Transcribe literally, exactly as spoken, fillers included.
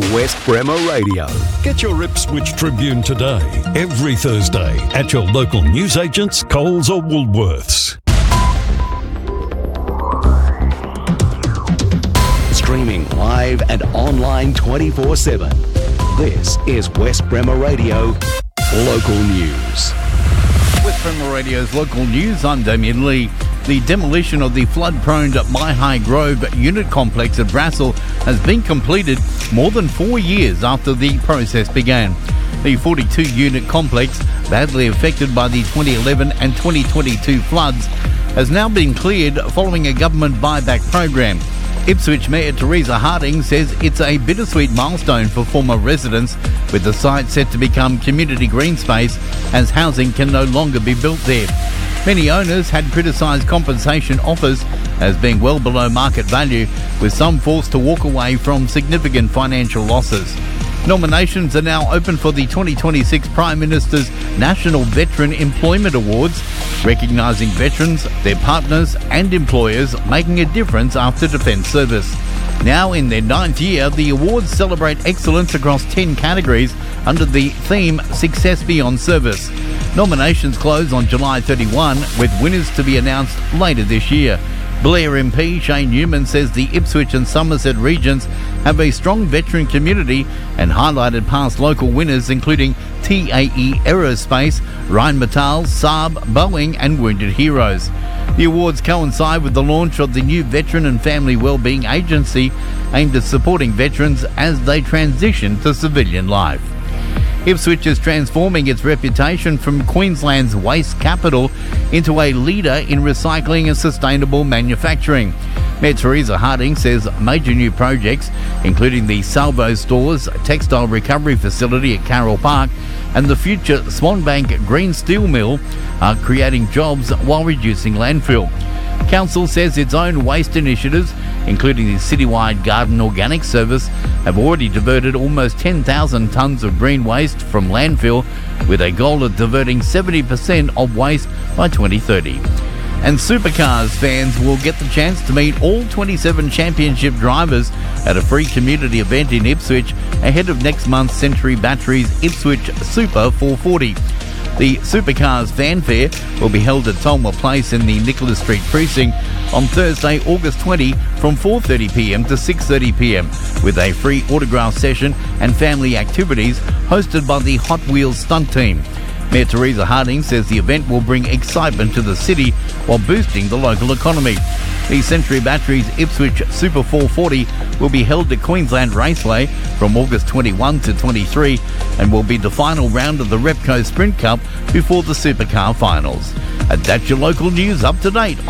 West Bremer Radio. Get your Ipswich Tribune today, every Thursday, at your local newsagents, Coles or Woolworths. Streaming live and online twenty-four seven. This is West Bremer Radio Local News. West Bremer Radio's Local News, I'm Damien Lee. The demolition of the flood-prone Maihai Grove unit complex at Brassel has been completed more than four years after the process began. The forty-two unit complex, badly affected by the twenty eleven and twenty twenty-two floods, has now been cleared following a government buyback program. Ipswich Mayor Teresa Harding says it's a bittersweet milestone for former residents, with the site set to become community green space as housing can no longer be built there. Many owners had criticised compensation offers as being well below market value, with some forced to walk away from significant financial losses. Nominations are now open for the twenty twenty-six Prime Minister's National Veteran Employment Awards, recognising veterans, their partners and employers making a difference after defence service. Now in their ninth year, the awards celebrate excellence across ten categories under the theme Success Beyond Service. Nominations close on July thirty-first, with winners to be announced later this year. Blair M P Shane Newman says the Ipswich and Somerset regions have a strong veteran community and highlighted past local winners including T A E Aerospace, Rheinmetall, Saab, Boeing and Wounded Heroes. The awards coincide with the launch of the new Veteran and Family Wellbeing Agency aimed at supporting veterans as they transition to civilian life. Ipswich is transforming its reputation from Queensland's waste capital into a leader in recycling and sustainable manufacturing. Mayor Teresa Harding says major new projects, including the Salvo Stores textile recovery facility at Carroll Park and the future Swanbank Green Steel Mill, are creating jobs while reducing landfill. Council says its own waste initiatives, including the citywide garden organic service, have already diverted almost ten thousand tonnes of green waste from landfill, with a goal of diverting seventy percent of waste by twenty thirty. And Supercars fans will get the chance to meet all twenty-seven championship drivers at a free community event in Ipswich ahead of next month's Century Batteries Ipswich Super four forty. The Supercars Fanfare will be held at Tolmer Place in the Nicholas Street precinct on Thursday, August twentieth from four thirty p m to six thirty p m, with a free autograph session and family activities hosted by the Hot Wheels stunt team. Mayor Teresa Harding says the event will bring excitement to the city while boosting the local economy. The Century Batteries Ipswich Super four forty will be held at Queensland Raceway from August twenty-first to twenty-third and will be the final round of the Repco Sprint Cup before the Supercar Finals. And that's your local news up to date.